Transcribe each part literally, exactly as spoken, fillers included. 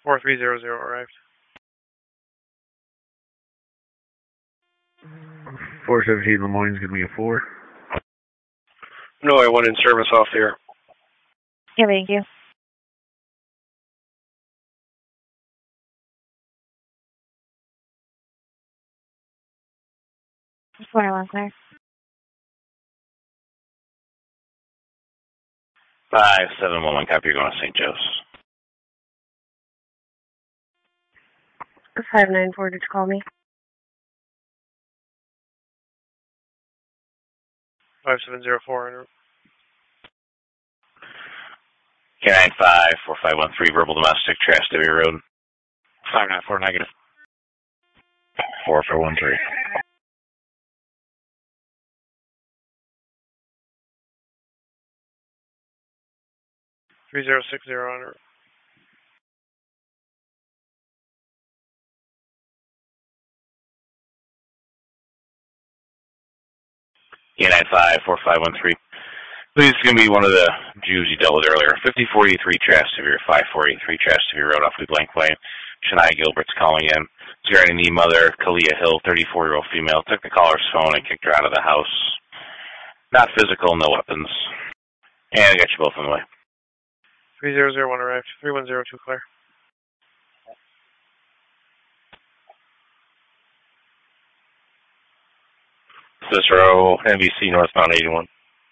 four three zero zero arrived. four seventeen Lemoyne's going to be a four. No, I went in service off the air. Yeah, thank you. four one clear. five seven one one, copy, you're going to Saint Joe's. five nine four, did you call me? five seven zero four. K nine five four five one three, verbal domestic, Trash W Road. five nine four, negative. four four one three. three zero six zero on route. K nine five four five one three. Please, it's going to be one of the Jews you dealt with earlier. fifty-four eighty-three Trash Severe, five four eight three Trash Severe Road off the Blank Lane. Shania Gilbert's calling in. Regarding the mother, Kalia Hill, thirty-four-year-old female, took the caller's phone and kicked her out of the house. Not physical, no weapons. And I got you both on the way. three zero zero one arrived. three one zero two clear. Cicero, N B C, northbound eighty-one.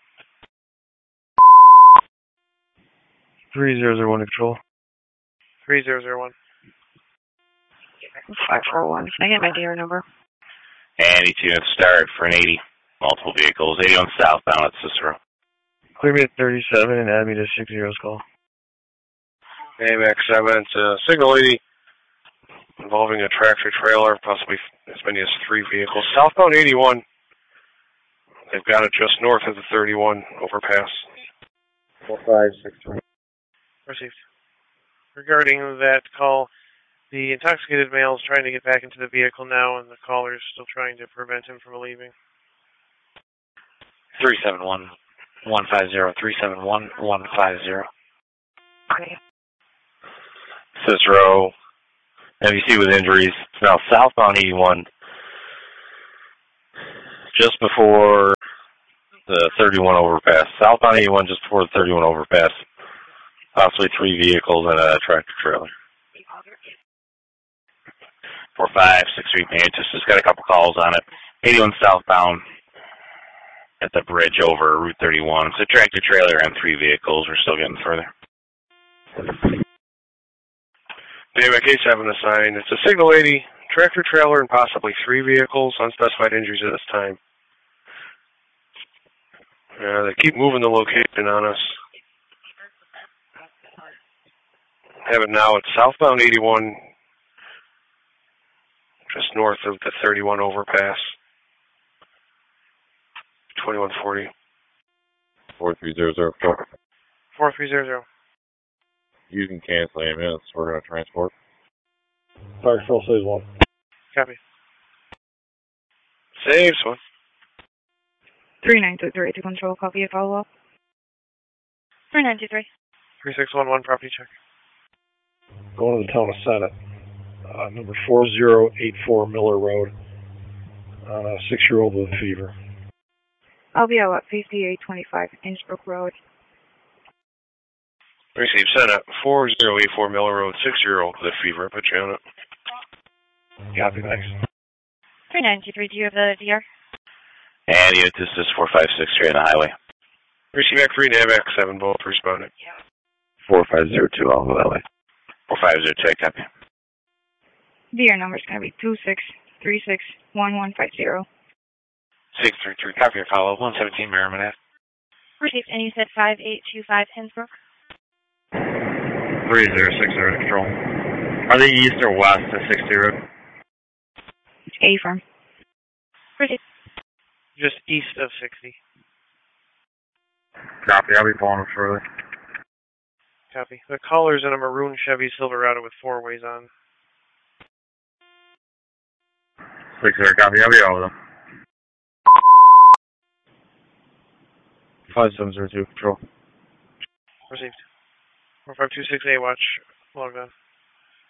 three zero zero one control. three zero zero one. five four one. Can I get my dealer number? And eighty-two at start for an eighty. Multiple vehicles. eighty-one southbound at Cicero. Clear me at thirty-seven and add me to six zero's call. A M X seven, it's a signal eighty involving a tractor trailer, possibly as many as three vehicles. Southbound eighty-one. They've got it just north of the thirty-one overpass. four five six three. Received. Regarding that call, the intoxicated male is trying to get back into the vehicle now, and the caller is still trying to prevent him from leaving. three seven one, one five zero, three seven one, one five zero. Okay. Cicero, N B C with injuries. It's now southbound eighty-one, just before the thirty-one overpass. Southbound eighty-one, just before the thirty-one overpass. Possibly three vehicles and a tractor trailer. four five six three, Mantis has got a couple calls on it. eighty-one southbound at the bridge over Route thirty-one. It's a tractor trailer and three vehicles. We're still getting further. David K seven assigned. It's a signal eighty, tractor trailer, and possibly three vehicles. Unspecified injuries at this time. Uh, they keep moving the location on us. Have it now. It's southbound eighty-one, just north of the thirty-one overpass. twenty-one forty. four three zero zero four. four three zero zero. You can cancel A M S. We're going to transport. Fire control saves one. Copy. Saves one. three nine two three to control, copy a follow-up. three nine two three. three six one one, property check. Going to the town of Senate. Uh, number four zero eight four Miller Road. On a six-year-old with a fever. I'll be out at fifty-eight twenty-five Innsbrook Road. Receive Senate, four zero eight four Miller Road, six-year-old with a fever. Put you on it. Copy, thanks. three nine two three, do you have the D R? And you, this is four five six three on the highway. Receive X three, Nav X seven, both responding. four five zero two, I'll go that way. four five zero two, copy. D R number is going to be two six three six one one five zero. six three three, copy your follow, one seventeen Merriman Ave. Received, and you said five eight two five Innsbrook? three zero six zero control. Are they east or west of sixty Road? A firm. Received. Just east of sixty. Copy, I'll be pulling them further. Copy. The caller's in a maroon Chevy Silverado with four ways on. six zero, copy, I'll be over them. five seven zero two, control. Received. four five two six A, watch. Logged on.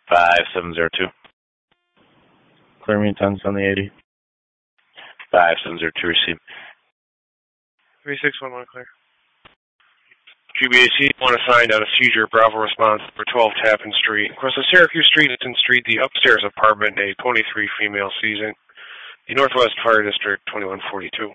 five seven zero two. Clear me ten on the eighty. five seven zero two received. three six one one clear. G B A C one assigned on a seizure. Bravo response for twelve Tappan Street. Across the Syracuse Street, Eaton Street, the upstairs apartment, a twenty-three female season. The Northwest Fire District, twenty-one forty-two.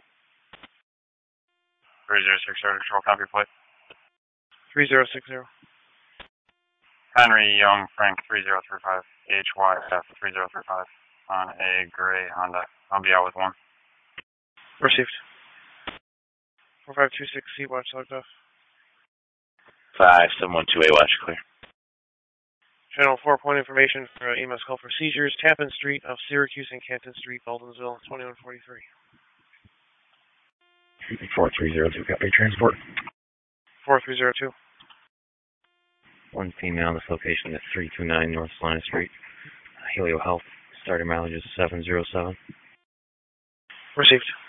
three zero six zero, control, copy, plate. three zero six zero. Henry Young, Frank, three zero three five, H Y F, three zero three five, on a gray Honda. I'll be out with one. Received. four five two six, seat watch logged off. five seven one two, A watch clear. Channel four, point information for uh, E M S call for seizures. Tappan Street off Syracuse and Canton Street, Baldwinsville, twenty-one forty-three. four three zero two, copy transport. four three zero two. One female, this location is three two nine North Salina Street. Helio Health, starting mileage is seven zero seven. Received.